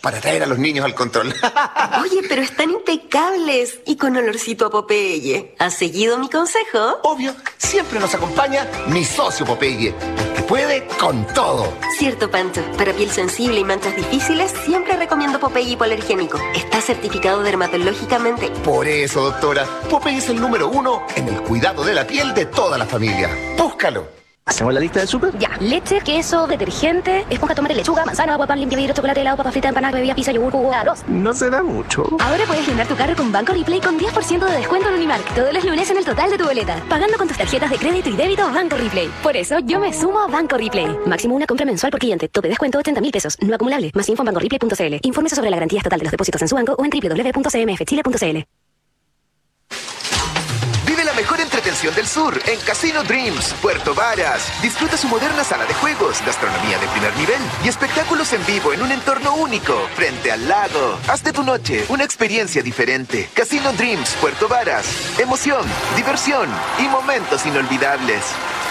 para traer a los niños al control. Oye, pero están impecables y con olorcito a Popeye. ¿Has seguido mi consejo? Obvio, siempre nos acompaña mi socio Popeye, porque puede con todo. Cierto, Pancho. Para piel sensible y manchas difíciles, siempre recomiendo Popeye hipoalergénico. Está certificado dermatológicamente. Por eso, doctora, Popeye es el número 1 en el cuidado de la piel de toda la familia. Búscalo. ¿Hacemos la lista del súper? Ya, leche, queso, detergente, esponja, tomate, lechuga, manzana, agua, pan, limpia, vidrio, chocolate, helado, papa frita, empanada, bebida, pizza, yogur, jugo, arroz. No será mucho. Ahora puedes llenar tu carro con Banco Replay con 10% de descuento en Unimark todos los lunes en el total de tu boleta, pagando con tus tarjetas de crédito y débito Banco Replay. Por eso yo me sumo a Banco Replay. Máximo una compra mensual por cliente. Tope descuento 80.000 pesos. No acumulable. Más info en bancoreplay.cl. Infórmese sobre la garantía estatal de los depósitos en su banco o en www.cmfchile.cl. Vive la mejor entretención del sur en Casino Dreams, Puerto Varas. Disfruta su moderna sala de juegos, gastronomía de primer nivel y espectáculos en vivo en un entorno único, frente al lago. Haz de tu noche una experiencia diferente. Casino Dreams, Puerto Varas. Emoción, diversión y momentos inolvidables.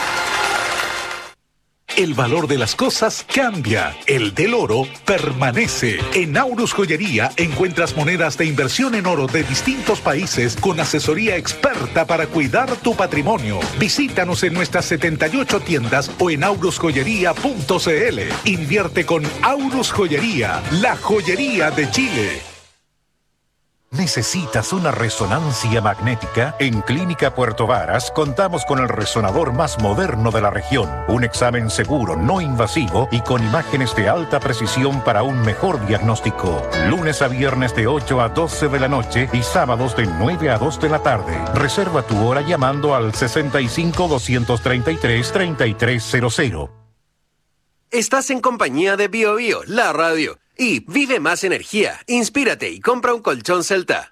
El valor de las cosas cambia. El del oro permanece. En Aurus Joyería encuentras monedas de inversión en oro de distintos países con asesoría experta para cuidar tu patrimonio. Visítanos en nuestras 78 tiendas o en aurusjoyería.cl. Invierte con Aurus Joyería, la joyería de Chile. ¿Necesitas una resonancia magnética? En Clínica Puerto Varas contamos con el resonador más moderno de la región. Un examen seguro, no invasivo y con imágenes de alta precisión para un mejor diagnóstico. Lunes a viernes de 8 a 12 de la noche y sábados de 9 a 2 de la tarde. Reserva tu hora llamando al 65-233-3300. Estás en compañía de Bio Bio, la radio. Y vive más energía, inspírate y compra un colchón Celta.